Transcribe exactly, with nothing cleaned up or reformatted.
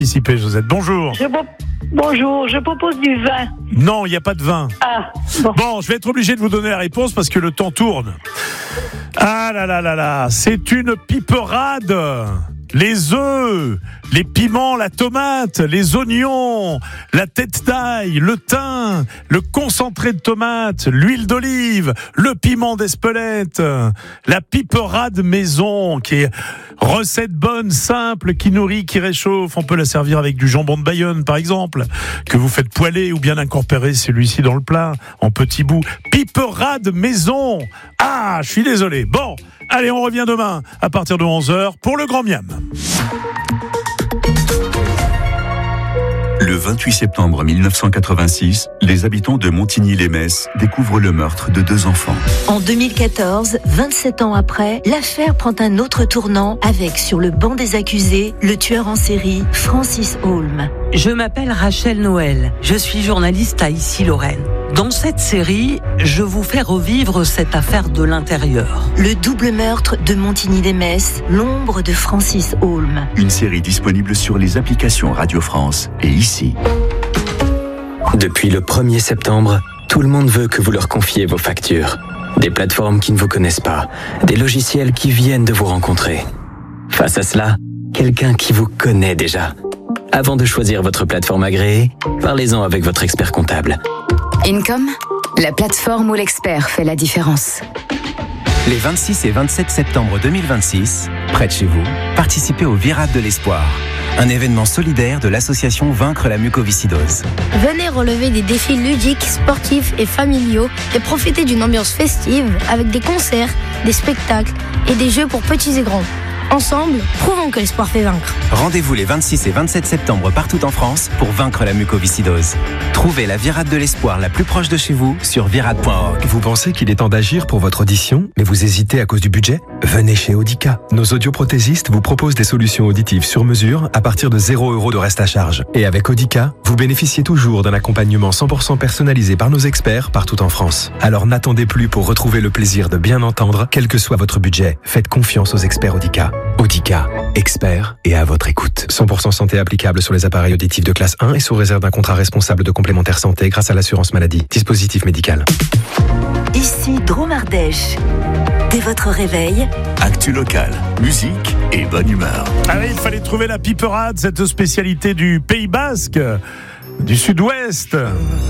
Participer, Josette. Bonjour. Je pro- Bonjour, je propose du vin. Non, il n'y a pas de vin. Ah, bon. Bon, je vais être obligé de vous donner la réponse parce que le temps tourne. Ah là là là là, c'est une piperade. Les œufs, les piments, la tomate, les oignons, la tête d'ail, le thym, le concentré de tomate, l'huile d'olive, le piment d'Espelette, la piperade maison, qui est recette bonne, simple, qui nourrit, qui réchauffe. On peut la servir avec du jambon de Bayonne, par exemple, que vous faites poêler ou bien incorporer celui-ci dans le plat, en petits bouts. Piperade maison. Ah, je suis désolé. Bon, allez, on revient demain à partir de onze heures pour le Grand Miam. Le vingt-huit septembre mille neuf cent quatre-vingt-six, les habitants de Montigny-lès-Metz découvrent le meurtre de deux enfants. En deux mille quatorze, vingt-sept ans après, l'affaire prend un autre tournant avec, sur le banc des accusés, le tueur en série Francis Holm. Je m'appelle Rachel Noël, je suis journaliste à Issy-Lorraine. Dans cette série, je vous fais revivre cette affaire de l'intérieur. Le double meurtre de Montigny-lès-Metz, l'ombre de Francis Holm. Une série disponible sur les applications Radio France et ici. Depuis le premier septembre, tout le monde veut que vous leur confiez vos factures. Des plateformes qui ne vous connaissent pas, des logiciels qui viennent de vous rencontrer. Face à cela, quelqu'un qui vous connaît déjà. Avant de choisir votre plateforme agréée, parlez-en avec votre expert comptable. Income, la plateforme où l'expert fait la différence. Les vingt-six et vingt-sept septembre deux mille vingt-six, près de chez vous, participez au Virade de l'Espoir, un événement solidaire de l'association Vaincre la mucoviscidose. Venez relever des défis ludiques, sportifs et familiaux et profiter d'une ambiance festive avec des concerts, des spectacles et des jeux pour petits et grands. Ensemble, prouvons que l'espoir fait vaincre. Rendez-vous les vingt-six et vingt-sept septembre partout en France pour vaincre la mucoviscidose. Trouvez la Virade de l'Espoir la plus proche de chez vous sur virade point org. Vous pensez qu'il est temps d'agir pour votre audition, mais vous hésitez à cause du budget ? Venez chez Audica. Nos audioprothésistes vous proposent des solutions auditives sur mesure à partir de zéro euro de reste à charge. Et avec Audica, vous bénéficiez toujours d'un accompagnement cent pour cent personnalisé par nos experts partout en France. Alors n'attendez plus pour retrouver le plaisir de bien entendre, quel que soit votre budget. Faites confiance aux experts Audica. Audica, expert et à votre écoute. cent pour cent santé applicable sur les appareils auditifs de classe un et sous réserve d'un contrat responsable de complémentaire santé grâce à l'assurance maladie. Dispositif médical. Ici Drôme Ardèche. Dès votre réveil, Actu locale, musique et bonne humeur. Allez, il fallait trouver la piperade, cette spécialité du Pays Basque, du Sud-Ouest.